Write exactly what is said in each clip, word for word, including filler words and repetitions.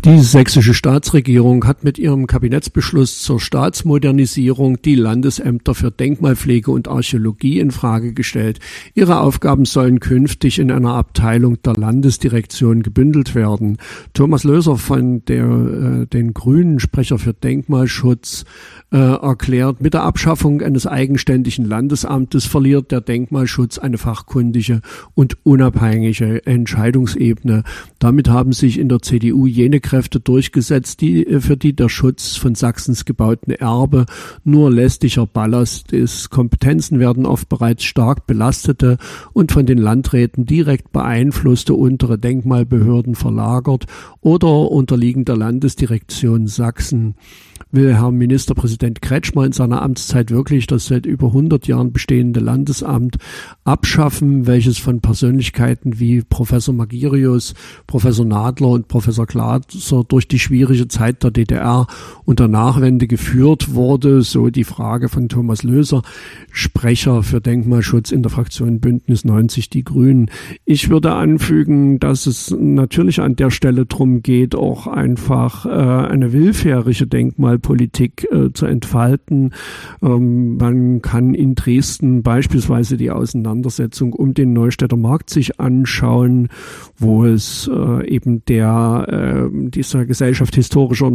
Die sächsische Staatsregierung hat mit ihrem Kabinettsbeschluss zur Staatsmodernisierung die Landesämter für Denkmalpflege und Archäologie in Frage gestellt. Ihre Aufgaben sollen künftig in einer Abteilung der Landesdirektion gebündelt werden. Thomas Löser von der, äh, den Grünen, Sprecher für Denkmalschutz, äh, erklärt, mit der Abschaffung eines eigenständigen Landesamtes verliert der Denkmalschutz eine fachkundige und unabhängige Entscheidungsebene. Damit haben sich in der C D U jene Kräfte durchgesetzt, die, für die der Schutz von Sachsens gebauten Erbe nur lästiger Ballast ist. Kompetenzen werden oft bereits stark belastete und von den Landräten direkt beeinflusste untere Denkmalbehörden verlagert oder unterliegen der Landesdirektion Sachsen. Will Herr Ministerpräsident Kretschmer in seiner Amtszeit wirklich das seit über hundert Jahren bestehende Landesamt abschaffen, welches von Persönlichkeiten wie Professor Magirius, Professor Nadler und Professor Glaser durch die schwierige Zeit der D D R und der Nachwende geführt wurde, so die Frage von Thomas Löser, Sprecher für Denkmalschutz in der Fraktion Bündnis neunzig Die Grünen. Ich würde anfügen, dass es natürlich an der Stelle darum geht, auch einfach äh, eine willfährige Denkmalpolitik äh, zu entfalten. Ähm, man kann in Dresden beispielsweise die Auseinandersetzung um den Neustädter Markt sich anschauen, wo es äh, eben der äh, dieser Gesellschaft historischer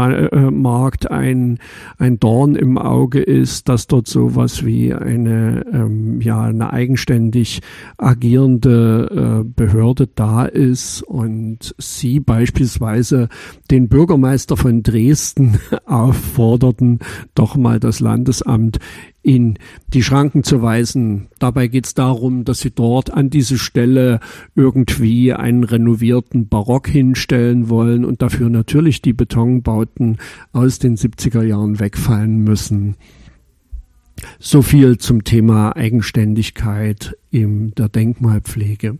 Neumarkt ein ein Dorn im Auge ist, dass dort sowas wie eine ähm, ja eine eigenständig agierende äh, Behörde da ist und sie beispielsweise den Bürgermeister von Dresden aufforderten, doch mal das Landesamt in die Schranken zu weisen. Dabei geht es darum, dass sie dort an diese Stelle irgendwie einen renovierten Barock hinstellen wollen und dafür natürlich die Betonbauten aus den siebziger Jahren wegfallen müssen. So viel zum Thema Eigenständigkeit in der Denkmalpflege.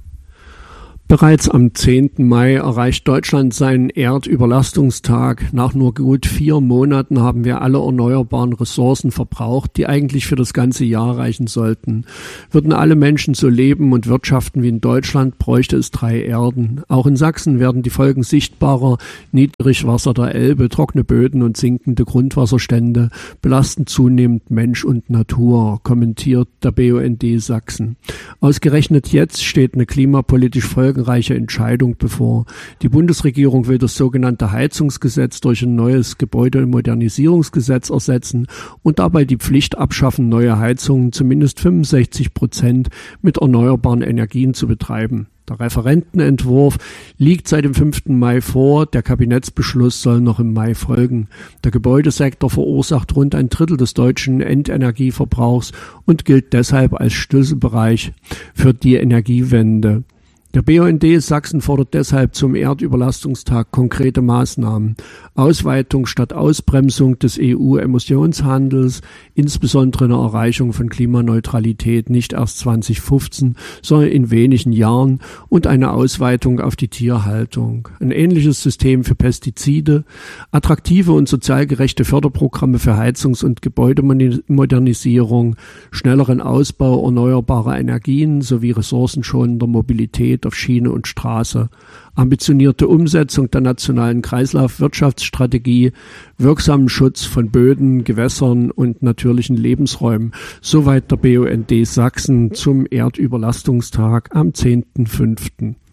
Bereits am zehnten Mai erreicht Deutschland seinen Erdüberlastungstag. Nach nur gut vier Monaten haben wir alle erneuerbaren Ressourcen verbraucht, die eigentlich für das ganze Jahr reichen sollten. Würden alle Menschen so leben und wirtschaften wie in Deutschland, bräuchte es drei Erden. Auch in Sachsen werden die Folgen sichtbarer. Niedrigwasser der Elbe, trockene Böden und sinkende Grundwasserstände belasten zunehmend Mensch und Natur, kommentiert der B U N D Sachsen. Ausgerechnet jetzt steht eine klimapolitisch folgenreiche Entscheidung bevor. Die Bundesregierung will das sogenannte Heizungsgesetz durch ein neues Gebäudemodernisierungsgesetz ersetzen und dabei die Pflicht abschaffen, neue Heizungen zumindest fünfundsechzig Prozent mit erneuerbaren Energien zu betreiben. Der Referentenentwurf liegt seit dem fünften Mai vor. Der Kabinettsbeschluss soll noch im Mai folgen. Der Gebäudesektor verursacht rund ein Drittel des deutschen Endenergieverbrauchs und gilt deshalb als Schlüsselbereich für die Energiewende. Der B U N D Sachsen fordert deshalb zum Erdüberlastungstag konkrete Maßnahmen. Ausweitung statt Ausbremsung des E U-Emissionshandels, insbesondere eine Erreichung von Klimaneutralität nicht erst zwanzig fünfzehn, sondern in wenigen Jahren und eine Ausweitung auf die Tierhaltung. Ein ähnliches System für Pestizide, attraktive und sozial gerechte Förderprogramme für Heizungs- und Gebäudemodernisierung, schnelleren Ausbau erneuerbarer Energien sowie ressourcenschonender Mobilität auf Schiene und Straße, ambitionierte Umsetzung der nationalen Kreislaufwirtschaftsstrategie, wirksamen Schutz von Böden, Gewässern und natürlichen Lebensräumen. Soweit der B U N D Sachsen zum Erdüberlastungstag am zehnten fünften